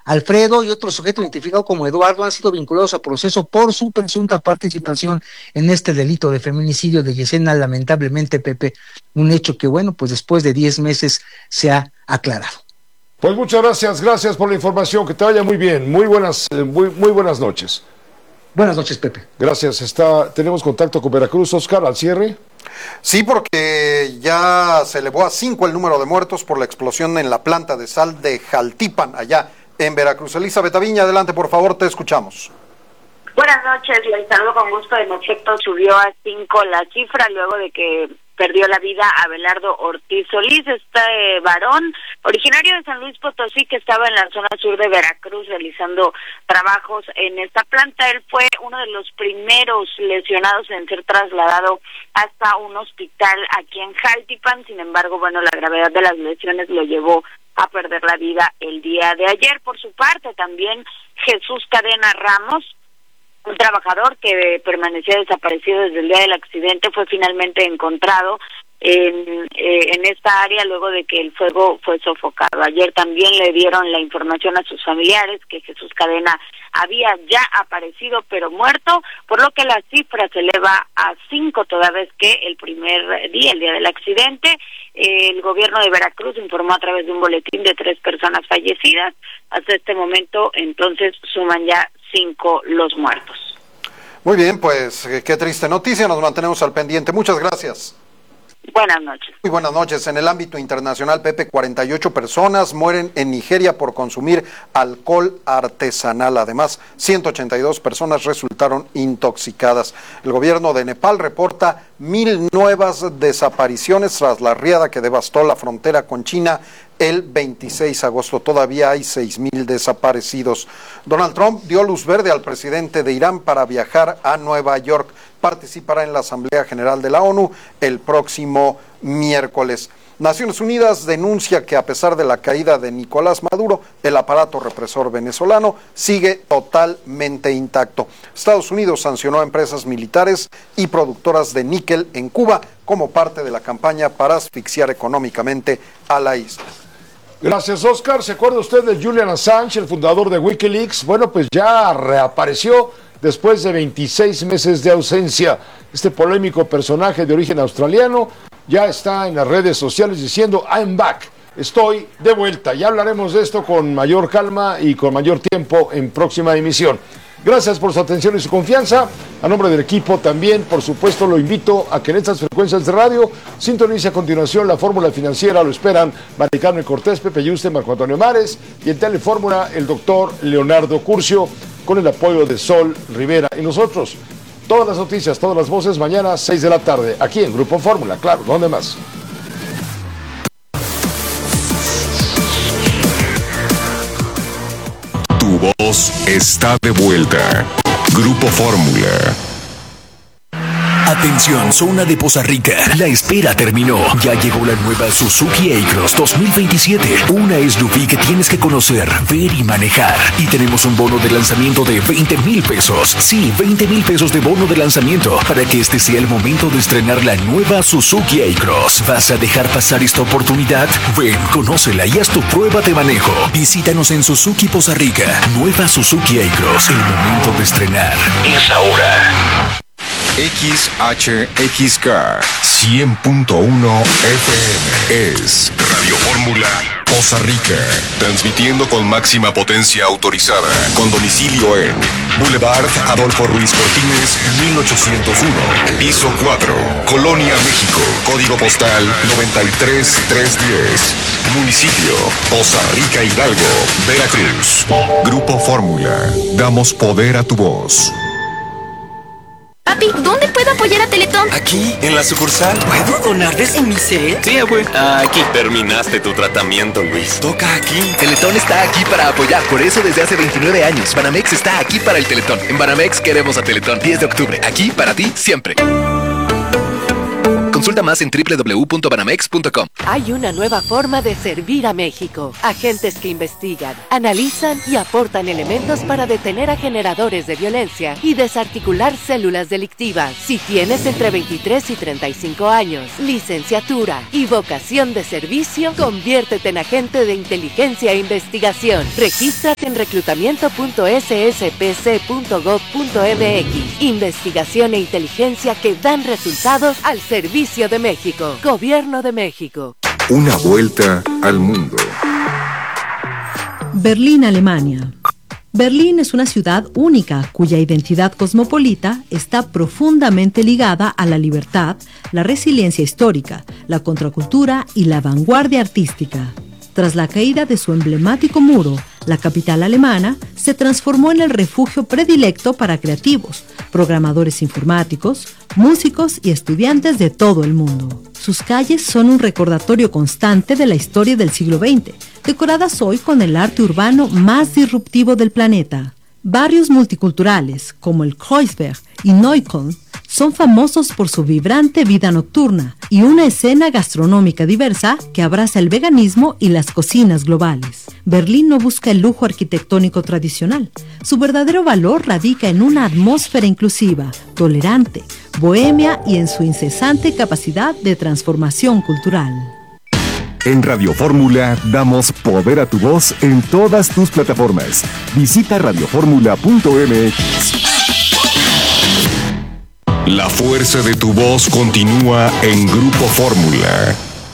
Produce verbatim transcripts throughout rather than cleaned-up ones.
Alfredo y otro sujeto identificado como Eduardo han sido vinculados a proceso por su presunta participación en este delito de feminicidio de Yesenia, lamentablemente, Pepe, un hecho que, bueno, pues después de diez meses se ha aclarado. Pues muchas gracias, gracias por la información, que te vaya muy bien, muy buenas, muy, muy buenas noches. Buenas noches, Pepe. Gracias, está, tenemos contacto con Veracruz, Oscar, al cierre. Sí, porque ya se elevó a cinco el número de muertos por la explosión en la planta de sal de Jaltipan, allá en Veracruz. Elizabeth Aviña, adelante, por favor, te escuchamos. Buenas noches, les saludo con gusto. En efecto, subió a cinco la cifra luego de que perdió la vida Abelardo Ortiz Solís, este varón originario de San Luis Potosí que estaba en la zona sur de Veracruz realizando trabajos en esta planta. Él fue uno de los primeros lesionados en ser trasladado hasta un hospital aquí en Jaltipan. Sin embargo, bueno, la gravedad de las lesiones lo llevó a perder la vida el día de ayer. Por su parte, también Jesús Cadena Ramos, un trabajador que permanecía desaparecido desde el día del accidente, fue finalmente encontrado en, eh, en esta área luego de que el fuego fue sofocado. Ayer también le dieron la información a sus familiares que Jesús Cadena había ya aparecido pero muerto, por lo que la cifra se eleva a cinco toda vez que el primer día, el día del accidente, eh, el gobierno de Veracruz informó a través de un boletín de tres personas fallecidas. Hasta este momento, entonces, suman ya cinco los muertos. Muy bien, pues eh, qué triste noticia, nos mantenemos al pendiente. Muchas gracias. Buenas noches. Muy buenas noches. En el ámbito internacional, Pepe, cuarenta y ocho personas mueren en Nigeria por consumir alcohol artesanal. Además, ciento ochenta y dos personas resultaron intoxicadas. El gobierno de Nepal reporta mil nuevas desapariciones tras la riada que devastó la frontera con China el veintiséis de agosto. Todavía hay seis mil desaparecidos. Donald Trump dio luz verde al presidente de Irán para viajar a Nueva York. Participará en la Asamblea General de la ONU el próximo miércoles. Naciones Unidas denuncia que a pesar de la caída de Nicolás Maduro, el aparato represor venezolano sigue totalmente intacto. Estados Unidos sancionó a empresas militares y productoras de níquel en Cuba como parte de la campaña para asfixiar económicamente a la isla. Gracias, Oscar. ¿Se acuerda usted de Julian Assange, el fundador de Wikileaks? Bueno, pues ya reapareció después de veintiséis meses de ausencia. Este polémico personaje de origen australiano ya está en las redes sociales diciendo I'm back, estoy de vuelta. Ya hablaremos de esto con mayor calma y con mayor tiempo en próxima emisión. Gracias por su atención y su confianza. A nombre del equipo también, por supuesto, lo invito a que en estas frecuencias de radio sintonice a continuación la Fórmula Financiera. Lo esperan Mari Carmen Cortés, Pepe Yuste, Marco Antonio Mares y en Telefórmula el doctor Leonardo Curcio con el apoyo de Sol Rivera y nosotros. Todas las noticias, todas las voces, mañana seis de la tarde, aquí en Grupo Fórmula, claro, ¿dónde más? Tu voz está de vuelta. Grupo Fórmula. Atención, zona de Poza Rica. La espera terminó. Ya llegó la nueva Suzuki A-Cross dos mil veintisiete. Una S U V que tienes que conocer, ver y manejar. Y tenemos un bono de lanzamiento de veinte mil pesos. Sí, veinte mil pesos de bono de lanzamiento para que este sea el momento de estrenar la nueva Suzuki A-Cross. ¿Vas a dejar pasar esta oportunidad? Ven, conócela y haz tu prueba de manejo. Visítanos en Suzuki Poza Rica. Nueva Suzuki A-Cross. El momento de estrenar es ahora. X H X K cien punto uno F M es Radio Fórmula Poza Rica, transmitiendo con máxima potencia autorizada, con domicilio en Boulevard Adolfo Ruiz Cortines, mil ochocientos uno, piso cuatro, Colonia, México, código postal noventa y tres mil trescientos diez, municipio Poza Rica, Hidalgo, Veracruz. Grupo Fórmula, damos poder a tu voz. Papi, ¿dónde puedo apoyar a Teletón? Aquí, en la sucursal. ¿Puedo donar desde mi set? Sí, abue. Aquí. Terminaste tu tratamiento, Luis. Toca aquí. Teletón está aquí para apoyar. Por eso desde hace veintinueve años. Banamex está aquí para el Teletón. En Banamex queremos a Teletón. diez de octubre. Aquí para ti, siempre. Consulta más en doble u doble u doble u punto banamex punto com. Hay una nueva forma de servir a México. Agentes que investigan, analizan y aportan elementos para detener a generadores de violencia y desarticular células delictivas. Si tienes entre veintitrés y treinta y cinco años, licenciatura y vocación de servicio, conviértete en agente de inteligencia e investigación. Regístrate en reclutamiento punto s s p c punto gov punto m x. Investigación e inteligencia que dan resultados al servicio de México. Gobierno de México. Una vuelta al mundo. Berlín, Alemania. Berlín es una ciudad única cuya identidad cosmopolita está profundamente ligada a la libertad, la resiliencia histórica, la contracultura y la vanguardia artística. Tras la caída de su emblemático muro, la capital alemana se transformó en el refugio predilecto para creativos, programadores informáticos, músicos y estudiantes de todo el mundo. Sus calles son un recordatorio constante de la historia del siglo veinte, decoradas hoy con el arte urbano más disruptivo del planeta. Barrios multiculturales, como el Kreuzberg y Neukölln, son famosos por su vibrante vida nocturna y una escena gastronómica diversa que abraza el veganismo y las cocinas globales. Berlín no busca el lujo arquitectónico tradicional. Su verdadero valor radica en una atmósfera inclusiva, tolerante, bohemia y en su incesante capacidad de transformación cultural. En Radio Fórmula damos poder a tu voz en todas tus plataformas. Visita radio fórmula punto m x. La fuerza de tu voz continúa en Grupo Fórmula.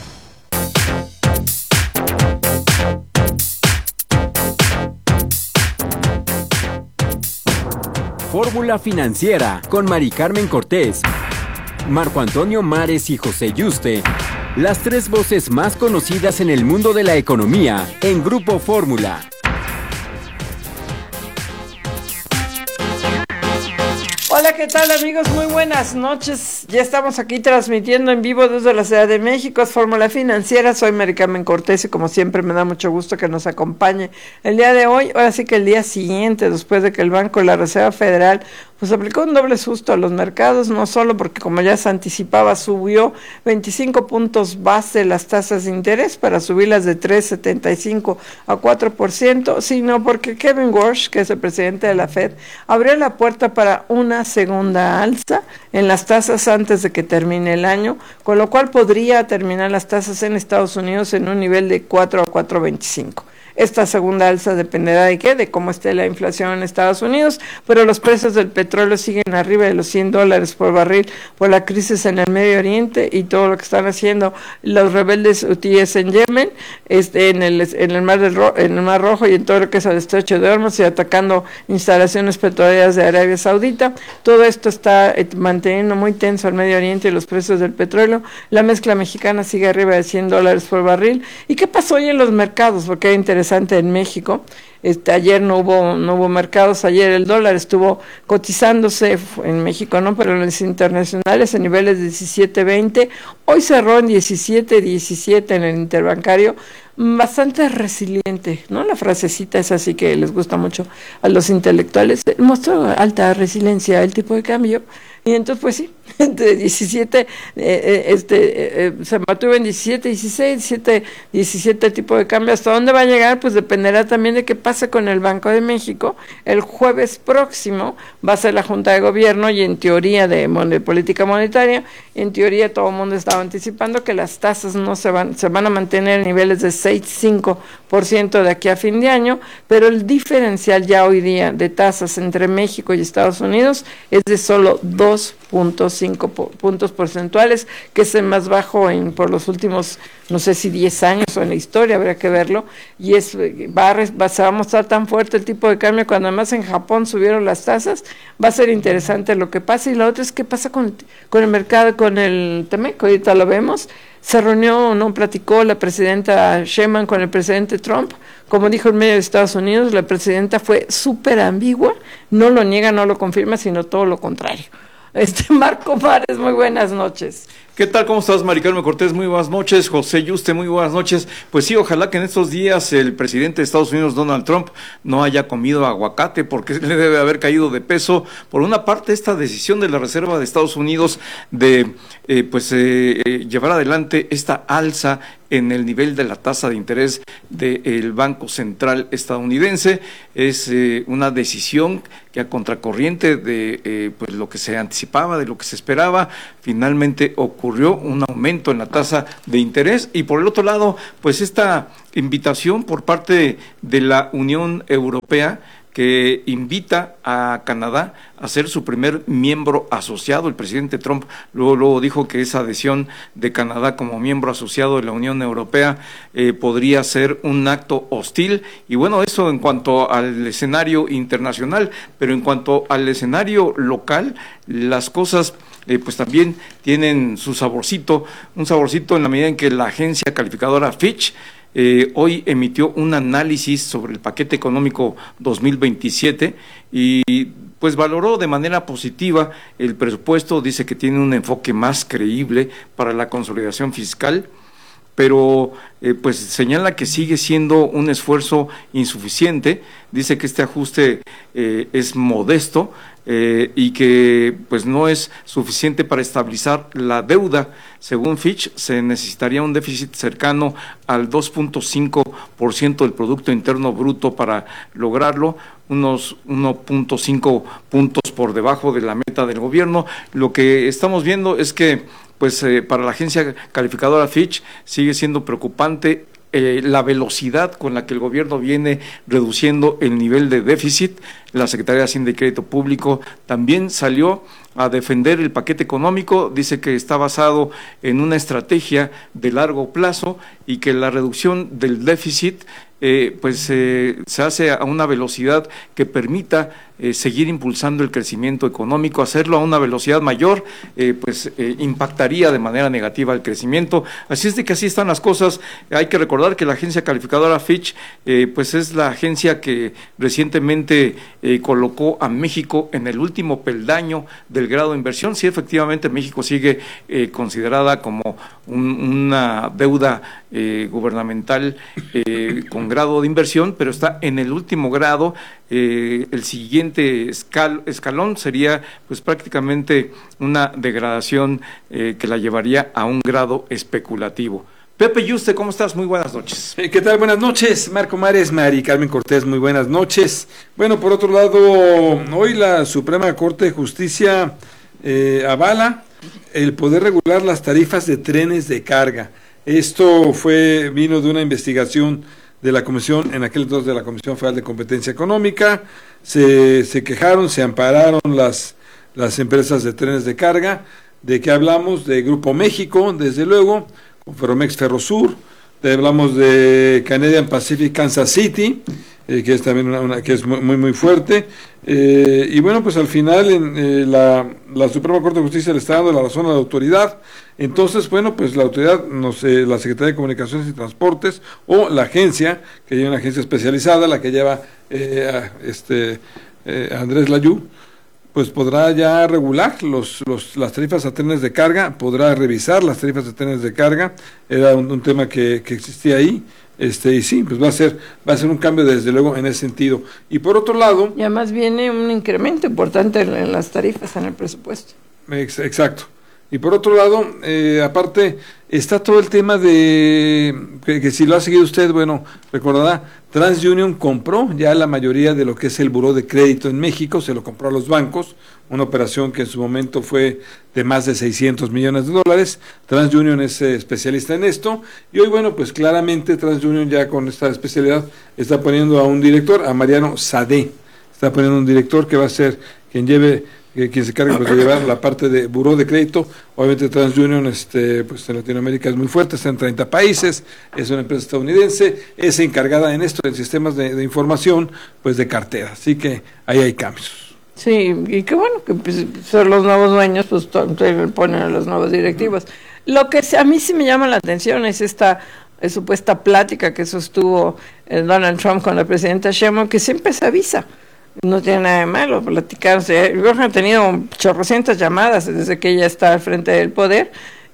Fórmula Financiera con Mari Carmen Cortés, Marco Antonio Mares y José Yuste. Las tres voces más conocidas en el mundo de la economía en Grupo Fórmula. Hola, ¿qué tal amigos? Muy buenas noches. Ya estamos aquí transmitiendo en vivo desde la Ciudad de México. Es Fórmula Financiera. Soy Mari Carmen Cortés y como siempre me da mucho gusto que nos acompañe el día de hoy. Ahora sí que el día siguiente, después de que el Banco de la Reserva Federal pues aplicó un doble susto a los mercados, no solo porque como ya se anticipaba subió veinticinco puntos base las tasas de interés para subirlas de tres punto setenta y cinco a cuatro por ciento, sino porque Kevin Warsh, que es el presidente de la Fed, abrió la puerta para una segunda alza en las tasas antes de que termine el año, con lo cual podría terminar las tasas en Estados Unidos en un nivel de cuatro a cuatro punto veinticinco. Esta segunda alza dependerá de qué, de cómo esté la inflación en Estados Unidos, pero los precios del petróleo siguen arriba de los cien dólares por barril por la crisis en el Medio Oriente y todo lo que están haciendo los rebeldes hutíes en Yemen, este, en el en el mar del Ro, en el Mar Rojo y en todo lo que es el estrecho de Hormuz y atacando instalaciones petroleras de Arabia Saudita. Todo esto está eh, manteniendo muy tenso el Medio Oriente y los precios del petróleo. La mezcla mexicana sigue arriba de cien dólares por barril. ¿Y qué pasó hoy en los mercados? Porque es interesante en México. Este, ayer no hubo no hubo mercados, ayer el dólar estuvo cotizándose en México, no, pero en los internacionales en niveles de diecisiete veinte, hoy cerró en diecisiete diecisiete en el interbancario, bastante resiliente, ¿no? La frasecita es así que les gusta mucho a los intelectuales, mostró alta resiliencia el tipo de cambio, y entonces pues sí, de diecisiete, eh, este, eh, se mantuvo en diecisiete dieciséis, diecisiete diecisiete tipo de cambio. ¿Hasta dónde va a llegar? Pues dependerá también de qué pase con el Banco de México. El jueves próximo va a ser la Junta de Gobierno y en teoría de, de política monetaria, en teoría todo el mundo estaba anticipando que las tasas no se van, se van a mantener en niveles de seis punto cinco por ciento de aquí a fin de año, pero el diferencial ya hoy día de tasas entre México y Estados Unidos es de solo dos punto cinco puntos porcentuales, que es el más bajo en por los últimos, no sé si diez años o en la historia, habría que verlo, y es va a, va, se va a mostrar tan fuerte el tipo de cambio cuando además en Japón subieron las tasas. Va a ser interesante lo que pasa, y la otra es qué pasa con, con el mercado, con el Temec, ahorita lo vemos. Se reunió, no platicó la presidenta Sheinbaum con el presidente Trump. Como dijo el medio de Estados Unidos, la presidenta fue súper ambigua, no lo niega, no lo confirma, sino todo lo contrario. Este Marco Mares, muy buenas noches. ¿Qué tal? ¿Cómo estás, Mari Carmen Cortés? Muy buenas noches. José Yuste, muy buenas noches. Pues sí, ojalá que en estos días el presidente de Estados Unidos, Donald Trump, no haya comido aguacate, porque le debe haber caído de peso. Por una parte, esta decisión de la Reserva de Estados Unidos de eh, pues eh, eh, llevar adelante esta alza en el nivel de la tasa de interés del Banco Central estadounidense. Es eh, una decisión que a contracorriente de eh, pues lo que se anticipaba, de lo que se esperaba, finalmente ocurrió un aumento en la tasa de interés. Y por el otro lado, pues esta invitación por parte de la Unión Europea, que invita a Canadá a ser su primer miembro asociado. El presidente Trump luego, luego dijo que esa adhesión de Canadá como miembro asociado de la Unión Europea eh, podría ser un acto hostil. Y bueno, eso en cuanto al escenario internacional, pero en cuanto al escenario local, las cosas Eh, pues también tienen su saborcito, un saborcito en la medida en que la agencia calificadora Fitch eh, hoy emitió un análisis sobre el paquete económico dos mil veintisiete y pues valoró de manera positiva el presupuesto. Dice que tiene un enfoque más creíble para la consolidación fiscal, pero eh, pues señala que sigue siendo un esfuerzo insuficiente. Dice que este ajuste eh, es modesto eh, y que pues no es suficiente para estabilizar la deuda. Según Fitch, se necesitaría un déficit cercano al dos punto cinco por ciento del Producto Interno Bruto para lograrlo, unos uno punto cinco puntos por debajo de la meta del gobierno. Lo que estamos viendo es que pues eh, para la agencia calificadora Fitch sigue siendo preocupante eh, la velocidad con la que el gobierno viene reduciendo el nivel de déficit. La Secretaría de Hacienda y Crédito Público también salió a defender el paquete económico. Dice que está basado en una estrategia de largo plazo y que la reducción del déficit eh, pues eh, se hace a una velocidad que permita eh, seguir impulsando el crecimiento económico. Hacerlo a una velocidad mayor eh, pues eh, impactaría de manera negativa el crecimiento. Así es de que así están las cosas. Hay que recordar que la agencia calificadora Fitch eh, pues es la agencia que recientemente eh, colocó a México en el último peldaño del grado de inversión. Sí, efectivamente México sigue eh, considerada como un, una deuda eh, gubernamental eh, con grado de inversión, pero está en el último grado. Eh, el siguiente escal, escalón sería pues prácticamente una degradación eh, que la llevaría a un grado especulativo. Pepe Yuste, ¿cómo estás? Muy buenas noches. ¿Qué tal? Buenas noches, Marco Mares, Mari Carmen Cortés, muy buenas noches. Bueno, por otro lado, hoy la Suprema Corte de Justicia eh, avala el poder regular las tarifas de trenes de carga. Esto fue vino de una investigación de la Comisión, en aquel entonces de la Comisión Federal de Competencia Económica. Se, se quejaron, se ampararon las, las empresas de trenes de carga. ¿De qué hablamos? De Grupo México, desde luego, con Ferromex Ferrosur. Hablamos de Canadian Pacific Kansas City, eh, que es también una, una que es muy muy, muy fuerte. Eh, y bueno, pues al final en, eh, la, la Suprema Corte de Justicia le está dando la razón a la autoridad. Entonces, bueno, pues la autoridad, no sé, la Secretaría de Comunicaciones y Transportes o la agencia, que hay una agencia especializada, la que lleva eh, a, este eh, Andrés Layú, pues podrá ya regular los, los, las tarifas a trenes de carga, podrá revisar las tarifas de trenes de carga. Era un, un tema que, que existía ahí, este y sí, pues va a ser va a ser un cambio desde luego en ese sentido. Y por otro lado, y además viene un incremento importante en, en las tarifas en el presupuesto. Ex, exacto. Y por otro lado, eh, aparte, está todo el tema de, que, que si lo ha seguido usted, bueno, recordará, TransUnion compró ya la mayoría de lo que es el buró de crédito en México, se lo compró a los bancos, una operación que en su momento fue de más de seiscientos millones de dólares. TransUnion es eh, especialista en esto, y hoy, bueno, pues claramente TransUnion ya con esta especialidad está poniendo a un director, a Mariano Sadé, está poniendo un director que va a ser quien lleve que quien se carga pues, de llevar la parte de buró de crédito. Obviamente TransUnion este, pues, en Latinoamérica es muy fuerte, está en treinta países, es una empresa estadounidense, es encargada en esto de sistemas de, de información, pues de cartera, así que ahí hay cambios. Sí, y qué bueno que pues, son los nuevos dueños, pues ponen a los nuevos directivos. Lo que a mí sí me llama la atención es esta es supuesta plática que sostuvo eh, Donald Trump con la presidenta Sheinbaum, que siempre se avisa. No tiene nada de malo platicarse. Yo he tenido chorrocientas llamadas desde que ella está al frente del poder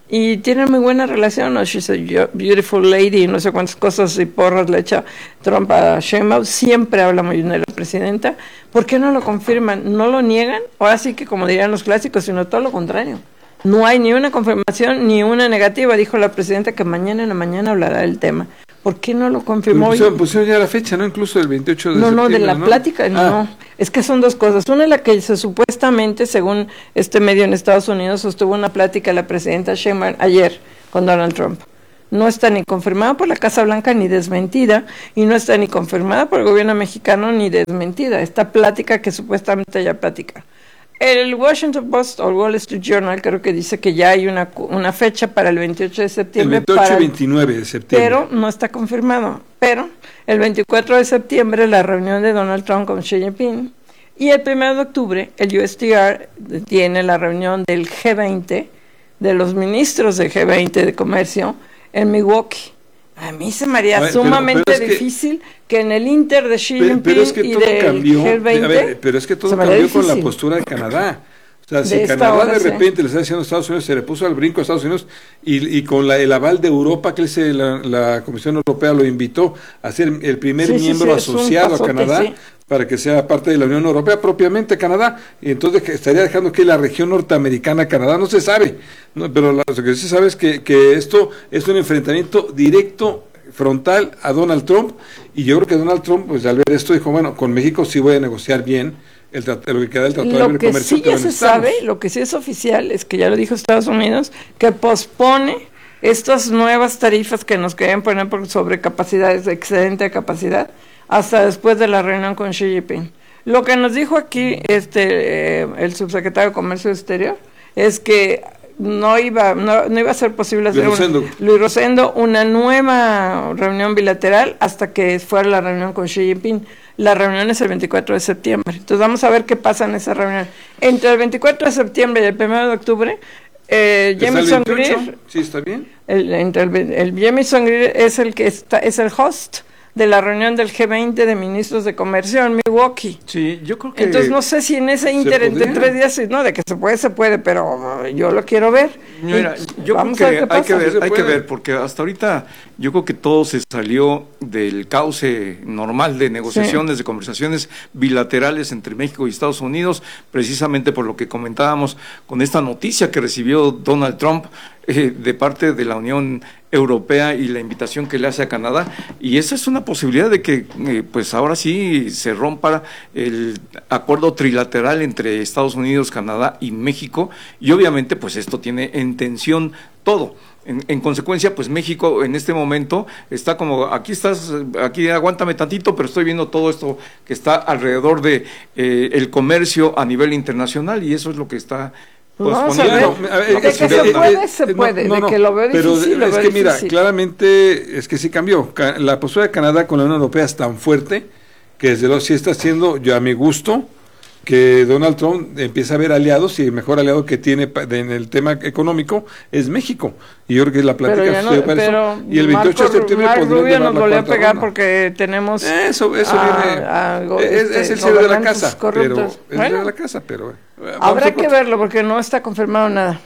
y tienen muy buena relación, ¿no? She's a beautiful lady, no sé cuántas cosas y porras le echa Trump a Sheinbaum, siempre habla muy bien de la presidenta. ¿Por qué no lo confirman? ¿No lo niegan? Ahora sí que, como dirían los clásicos, sino todo lo contrario. No hay ni una confirmación ni una negativa, dijo la presidenta que mañana en la mañana hablará del tema. ¿Por qué no lo confirmó? Pusieron, pusieron ya la fecha, ¿no? Incluso el veintiocho de no, septiembre. No, de la ¿no? plática, ah. no. Es que son dos cosas. Una es la que se supuestamente, según este medio en Estados Unidos, sostuvo una plática la presidenta Sheinbaum ayer con Donald Trump. No está ni confirmada por la Casa Blanca ni desmentida, y no está ni confirmada por el gobierno mexicano ni desmentida. Esta plática que supuestamente ella platica. El Washington Post o el Wall Street Journal creo que dice que ya hay una, una fecha para el veintiocho de septiembre. El veintiocho y veintinueve de septiembre. Pero no está confirmado. Pero el veinticuatro de septiembre la reunión de Donald Trump con Xi Jinping, y el primero de octubre el U S T R tiene la reunión del G veinte, de los ministros del G veinte de comercio en Milwaukee. A mí se me haría ver, sumamente pero, pero es difícil que, que en el Inter de Xi Jinping pero, pero es que y del cambió, G veinte... A ver, pero es que todo cambió difícil. Con la postura de Canadá. O sea, si Canadá hora, de repente sí. le está diciendo a Estados Unidos, se le puso al brinco a Estados Unidos, y, y con la, el aval de Europa, que se, la, la Comisión Europea lo invitó a ser el primer sí, miembro sí, sí, asociado pasote, a Canadá, sí. para que sea parte de la Unión Europea, propiamente Canadá, y entonces estaría dejando que la región norteamericana, Canadá, no se sabe, no, pero lo que sí se sabe es que, que esto es un enfrentamiento directo, frontal a Donald Trump, y yo creo que Donald Trump, pues al ver esto, dijo, bueno, con México sí voy a negociar bien, El, lo que queda del Tratado de Libre Comercio. Lo que sí ya se sabe, lo que sí es oficial, es que ya lo dijo Estados Unidos, que pospone estas nuevas tarifas que nos querían poner por sobrecapacidades, excedente de capacidad, hasta después de la reunión con Xi Jinping. Lo que nos dijo aquí este eh, el subsecretario de Comercio Exterior es que no iba no, no iba a ser posible hacer Luis Rosendo. Un, Luis Rosendo una nueva reunión bilateral hasta que fuera la reunión con Xi Jinping. La reunión es el veinticuatro de septiembre. Entonces vamos a ver qué pasa en esa reunión. Entre el veinticuatro de septiembre y el primero de octubre, eh, Jamieson Greer, sí, está bien. El, entre el, el Jamieson Greer es el que está, es el host de la reunión del G veinte de ministros de comercio en Milwaukee. Sí, yo creo que... Entonces no sé si en ese inter entre tres días, no, de que se puede, se puede, pero yo lo quiero ver. Mira, yo Vamos creo que hay que ver, hay que ver, porque hasta ahorita yo creo que todo se salió del cauce normal de negociaciones, sí. de conversaciones bilaterales entre México y Estados Unidos, precisamente por lo que comentábamos con esta noticia que recibió Donald Trump eh, de parte de la Unión Europea y la invitación que le hace a Canadá, y esa es una posibilidad de que eh, pues ahora sí se rompa el acuerdo trilateral entre Estados Unidos, Canadá y México, y obviamente pues esto tiene en tensión todo. En, en consecuencia, pues México en este momento está como, aquí estás, aquí aguántame tantito, pero estoy viendo todo esto que está alrededor de eh, el comercio a nivel internacional, y eso es lo que está pues vamos a ver, no, a ver, de que se puede, se puede, no, no, de que lo veo difícil, pero lo es veo que mira, difícil. Claramente es que sí cambió. La postura de Canadá con la Unión Europea es tan fuerte que desde luego sí está haciendo, yo a mi gusto, que Donald Trump empieza a ver aliados, y el mejor aliado que tiene en el tema económico es México. Y yo creo que es la plática no, para pero eso. Y el veintiocho Marco, de septiembre Marco Rubio nos volvió a pegar ronda. Porque tenemos eso, eso a, viene, a, a, es, este, es el cierre de la casa, corruptos. pero es bueno, de la casa, pero habrá que verlo porque no está confirmado nada.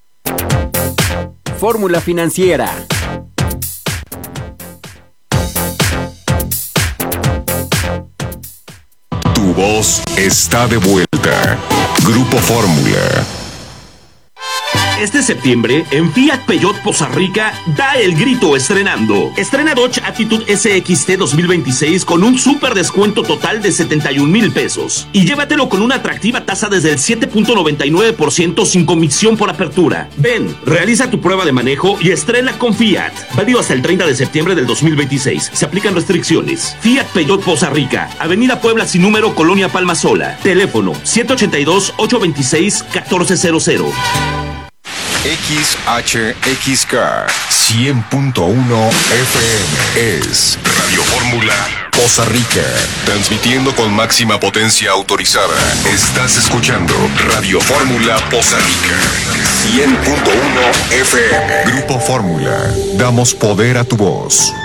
Fórmula financiera. Tu voz está de vuelta. Grupo Fórmula. Este septiembre, en Fiat Peugeot Poza Rica, da el grito estrenando. Estrena Dodge Attitude S X T dos mil veintiséis con un super descuento total de setenta y un mil pesos. Y llévatelo con una atractiva tasa desde el siete punto noventa y nueve por ciento sin comisión por apertura. Ven, realiza tu prueba de manejo y estrena con Fiat. Válido hasta el treinta de septiembre del dos mil veintiséis. Se aplican restricciones. Fiat Peugeot Poza Rica, Avenida Puebla sin número, Colonia Palma Sola. Teléfono siete ocho dos, ocho dos seis, uno cuatro cero cero. X H X K cien punto uno F M es Radio Fórmula Poza Rica, transmitiendo con máxima potencia autorizada. Estás escuchando Radio Fórmula Poza Rica cien punto uno F M. Grupo Fórmula, damos poder a tu voz.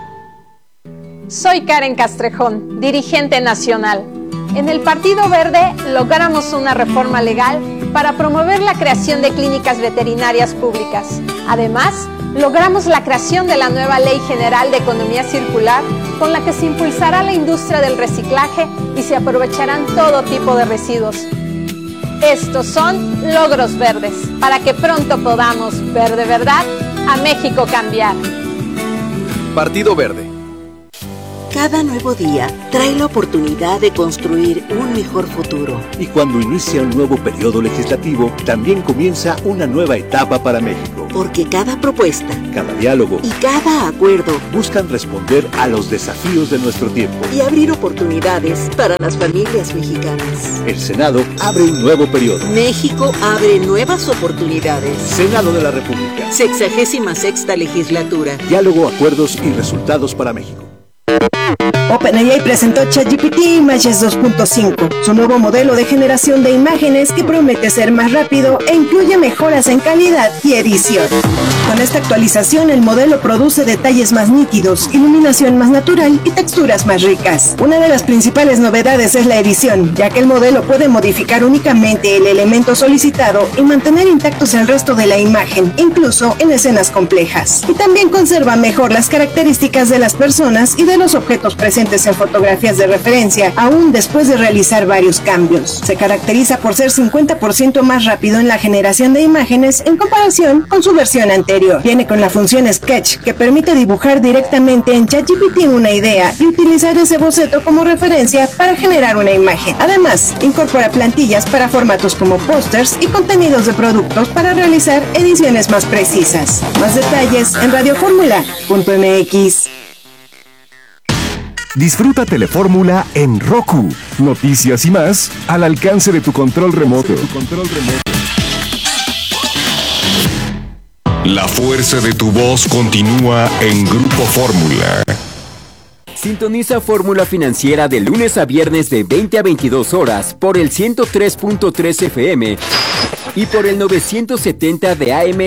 Soy Karen Castrejón, dirigente nacional. En el Partido Verde logramos una reforma legal para promover la creación de clínicas veterinarias públicas. Además, logramos la creación de la nueva Ley General de Economía Circular, con la que se impulsará la industria del reciclaje y se aprovecharán todo tipo de residuos. Estos son logros verdes, para que pronto podamos ver de verdad a México cambiar. Partido Verde. Cada nuevo día trae la oportunidad de construir un mejor futuro. Y cuando inicia un nuevo periodo legislativo, también comienza una nueva etapa para México. Porque cada propuesta, cada diálogo y cada acuerdo buscan responder a los desafíos de nuestro tiempo y abrir oportunidades para las familias mexicanas. El Senado abre un nuevo periodo. México abre nuevas oportunidades. Senado de la República. Sexagésima sexta legislatura. Diálogo, acuerdos y resultados para México. OpenAI presentó ChatGPT Images dos punto cinco, su nuevo modelo de generación de imágenes que promete ser más rápido e incluye mejoras en calidad y edición. Con esta actualización, el modelo produce detalles más nítidos, iluminación más natural y texturas más ricas. Una de las principales novedades es la edición, ya que el modelo puede modificar únicamente el elemento solicitado y mantener intactos el resto de la imagen, incluso en escenas complejas. Y también conserva mejor las características de las personas y de los objetos presentes en fotografías de referencia, aún después de realizar varios cambios. Se caracteriza por ser cincuenta por ciento más rápido en la generación de imágenes en comparación con su versión anterior. Viene con la función Sketch, que permite dibujar directamente en ChatGPT una idea y utilizar ese boceto como referencia para generar una imagen. Además, incorpora plantillas para formatos como pósters y contenidos de productos para realizar ediciones más precisas. Más detalles en radioformula punto m x. Disfruta Telefórmula en Roku. Noticias y más al alcance de tu control remoto. La fuerza de tu voz continúa en Grupo Fórmula. Sintoniza Fórmula Financiera de lunes a viernes de veinte a veintidós horas por el ciento tres punto tres F M y por el novecientos setenta de A M